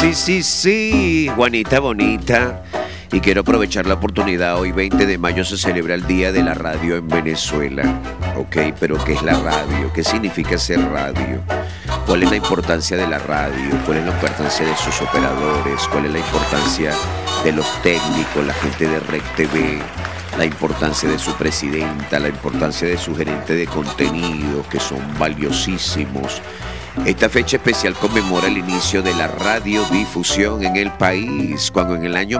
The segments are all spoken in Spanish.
Sí, Juanita bonita. Y quiero aprovechar la oportunidad. Hoy 20 de mayo se celebra el Día de la Radio en Venezuela. Ok, pero ¿qué es la radio? ¿Qué significa ser radio? ¿Cuál es la importancia de la radio? ¿Cuál es la importancia de sus operadores? ¿Cuál es la importancia de los técnicos, la gente de REC TV? La importancia de su presidenta, la importancia de su gerente de contenido, que son valiosísimos. Esta fecha especial conmemora el inicio de la radiodifusión en el país, cuando en el año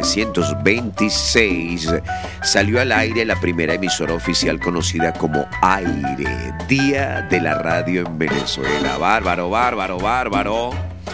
1926 salió al aire la primera emisora oficial conocida como Aire, Día de la Radio en Venezuela. Bárbaro, bárbaro, bárbaro.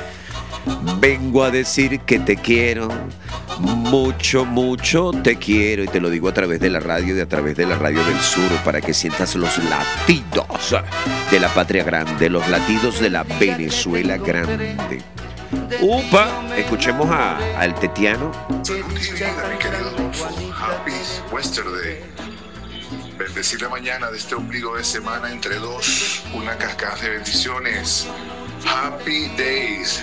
Vengo a decir que te quiero, mucho, mucho te quiero, y te lo digo a través de la radio, a través de la radio del sur, para que sientas los latidos de la patria grande, los latidos de la Venezuela grande. Upa, escuchemos al Tetiano. Feliz vida, mi querido Adolfo. Happy Yesterday. Bendecir la mañana de este ombligo de semana entre dos, una cascada de bendiciones. Happy Days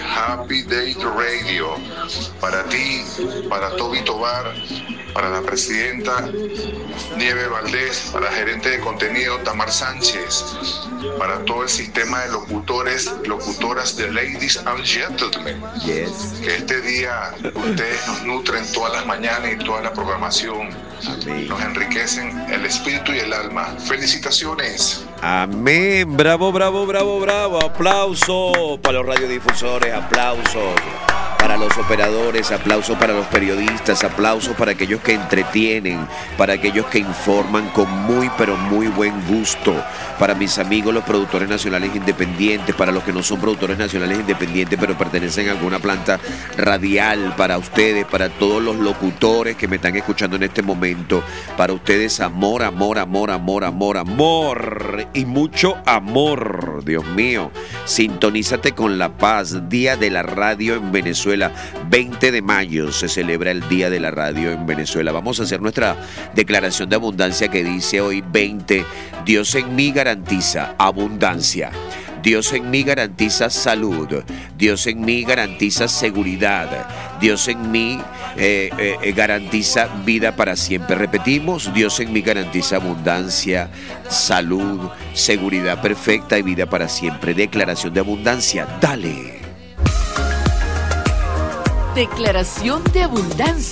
Radio. Para ti, para Toby Tobar, para la presidenta Nieve Valdés, para la gerente de contenido Tamar Sánchez, para todo el sistema de locutoras de Ladies and Gentlemen. Yes. Que este día ustedes nos nutren todas las mañanas y toda la programación. Amén. Nos enriquecen el espíritu y el alma. Felicitaciones. Amén. Bravo, bravo, bravo, bravo. Aplausos para los radiodifusores, aplausos para los operadores, aplausos para los periodistas, aplausos para aquellos que entretienen, para aquellos que informan con muy, pero muy buen gusto, para mis amigos los productores nacionales independientes, para los que no son productores nacionales independientes pero pertenecen a alguna planta radial, para ustedes, para todos los locutores que me están escuchando en este momento, para ustedes amor, amor, amor, amor, amor, amor y mucho amor. Dios mío, sintonízate con La Paz, Día de la Radio en Venezuela. 20 de mayo se celebra el Día de la Radio en Venezuela. Vamos a hacer nuestra declaración de abundancia que dice hoy 20. Dios en mí garantiza abundancia. Dios en mí garantiza salud. Dios en mí garantiza seguridad. Dios en mí garantiza vida para siempre. Repetimos, Dios en mí garantiza abundancia, salud, seguridad perfecta y vida para siempre. Declaración de abundancia. Dale. Declaración de abundancia.